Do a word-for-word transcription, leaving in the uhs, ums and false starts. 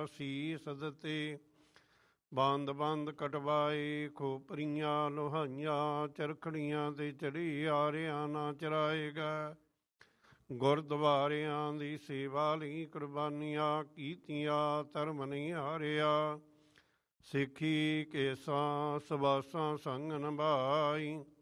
ਸੀਸ ਦਿੱਤੇ। ਬੰਦ ਬੰਦ ਕਟਵਾਏ ਖੋਪਰੀਆਂ ਲੋਹਾਈਆਂ, ਚਰਖੜੀਆਂ ਤੇ ਚੜੀ ਆਰਿਆਂ ਨਾ ਚਰਾਏਗਾ। ਗੁਰਦੁਆਰਿਆਂ ਦੀ ਸੇਵਾ ਲਈ ਕੁਰਬਾਨੀਆਂ ਕੀਤੀਆਂ, ਧਰਮ ਨਹੀਂ ਹਾਰਿਆ। ਸਿੱਖੀ ਕੇਸਾਂ ਸਬਾਸਾਂ ਸੰਗ ਨਿਭਾਈ,